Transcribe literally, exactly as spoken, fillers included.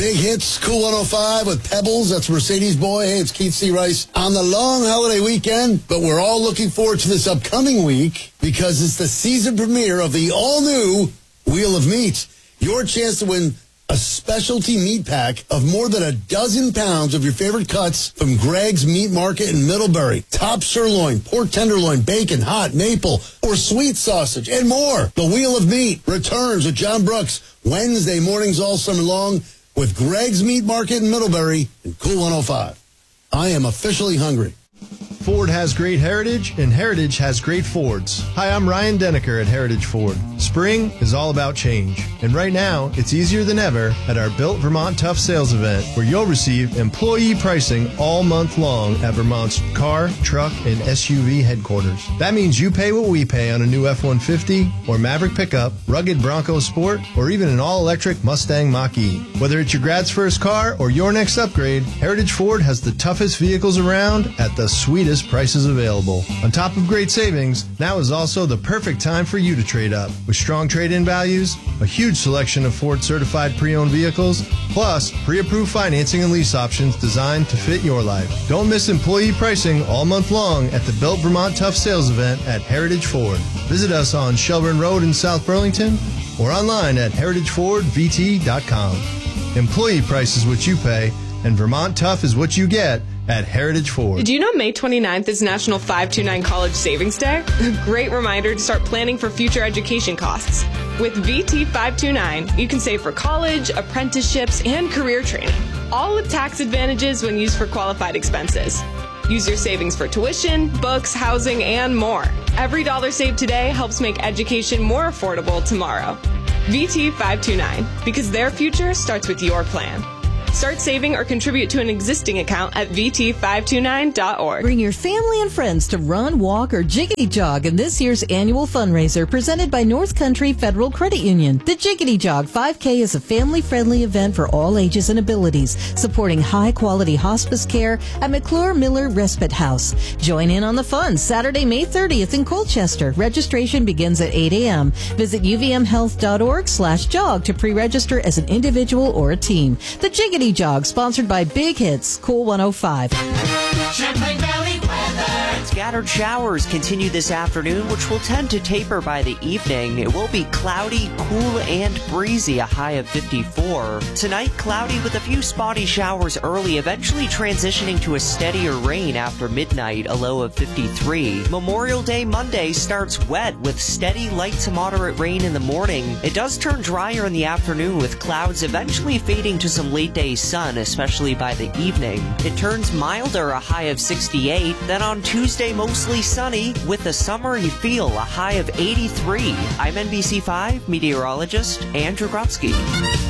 Big Hits, Cool one oh five with Pebbles. That's Mercedes Boy. Hey, it's Keith C. Rice on the long holiday weekend. But we're all looking forward to this upcoming week because it's the season premiere of the all-new Wheel of Meat. Your chance to win a specialty meat pack of more than a dozen pounds of your favorite cuts from Greg's Meat Market in Middlebury. Top sirloin, pork tenderloin, bacon, hot, maple, or sweet sausage, and more. The Wheel of Meat returns with John Brooks Wednesday mornings all summer long with Greg's Meat Market in Middlebury and Cool one oh five. I am officially hungry. Ford has great heritage, and heritage has great Fords. Hi, I'm Ryan Denneker at Heritage Ford. Spring is all about change, and right now, it's easier than ever at our Built Vermont Tough Sales event, where you'll receive employee pricing all month long at Vermont's car, truck, and S U V headquarters. That means you pay what we pay on a new F one fifty or Maverick pickup, rugged Bronco Sport, or even an all-electric Mustang Mach-E. Whether it's your grad's first car or your next upgrade, Heritage Ford has the toughest vehicles around at the sweetest prices available. On top of great savings, now is also the perfect time for you to trade up. With strong trade-in values, a huge selection of Ford certified pre-owned vehicles, plus pre-approved financing and lease options designed to fit your life. Don't miss employee pricing all month long at the Built Vermont Tough Sales event at Heritage Ford. Visit us on Shelburne Road in South Burlington or online at heritage ford v t dot com. Employee price is what you pay, and Vermont Tough is what you get at Heritage Ford. Did you know May twenty-ninth is National five two nine College Savings Day? A great reminder to start planning for future education costs. With V T five two nine, you can save for college, apprenticeships, and career training, all with tax advantages when used for qualified expenses. Use your savings for tuition, books, housing, and more. Every dollar saved today helps make education more affordable tomorrow. V T five two nine, because their future starts with your plan. Start saving or contribute to an existing account at v t five two nine dot org. Bring your family and friends to run, walk, or jiggity jog in this year's annual fundraiser presented by North Country Federal Credit Union. The Jiggity Jog five K is a family-friendly event for all ages and abilities, supporting high-quality hospice care at McClure Miller Respite House. Join in on the fun Saturday, May thirtieth in Colchester. Registration begins at eight a.m. Visit u v m health dot org slash jog to pre-register as an individual or a team. The Jiggity Jog, sponsored by Big Hits, Cool one oh five. Champlain Valley weather. Scattered showers continue this afternoon, which will tend to taper by the evening. It will be cloudy, cool, and breezy, a high of fifty-four. Tonight, cloudy with a few spotty showers early, eventually transitioning to a steadier rain after midnight, a low of fifty-three. Memorial Day Monday starts wet with steady light to moderate rain in the morning. It does turn drier in the afternoon with clouds eventually fading to some late day sun, especially by the evening. It turns milder, a high of sixty-eight. Then on Tuesday, mostly sunny with the summery feel, a high of eighty-three. I'm N B C five meteorologist Andrew Grotsky.